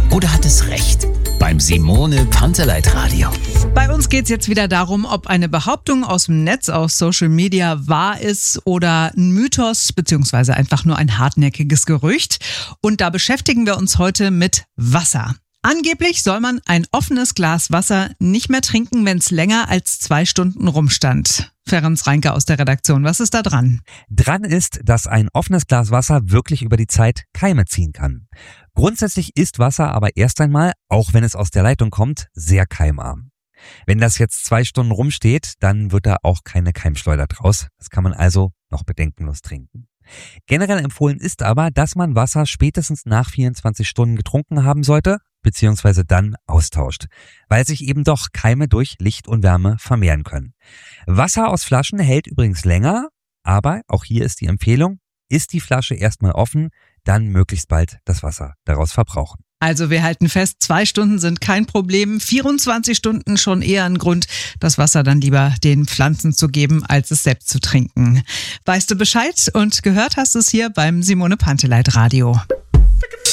oder hat es recht? Beim Simone Panteleit Radio. Bei uns geht es jetzt wieder darum, ob eine Behauptung aus dem Netz, aus Social Media wahr ist oder ein Mythos beziehungsweise einfach nur ein hartnäckiges Gerücht. Und da beschäftigen wir uns heute mit Wasser. Angeblich soll man ein offenes Glas Wasser nicht mehr trinken, wenn es länger als 2 Stunden rumstand. Ferenc Reinke aus der Redaktion, was ist da dran? Dran ist, dass ein offenes Glas Wasser wirklich über die Zeit Keime ziehen kann. Grundsätzlich ist Wasser aber erst einmal, auch wenn es aus der Leitung kommt, sehr keimarm. Wenn das jetzt 2 Stunden rumsteht, dann wird da auch keine Keimschleuder draus. Das kann man also noch bedenkenlos trinken. Generell empfohlen ist aber, dass man Wasser spätestens nach 24 Stunden getrunken haben sollte, beziehungsweise dann austauscht, weil sich eben doch Keime durch Licht und Wärme vermehren können. Wasser aus Flaschen hält übrigens länger, aber auch hier ist die Empfehlung, ist die Flasche erstmal offen, dann möglichst bald das Wasser daraus verbrauchen. Also wir halten fest, 2 Stunden sind kein Problem, 24 Stunden schon eher ein Grund, das Wasser dann lieber den Pflanzen zu geben, als es selbst zu trinken. Weißt du Bescheid und gehört hast du es hier beim Simone Panteleit Radio.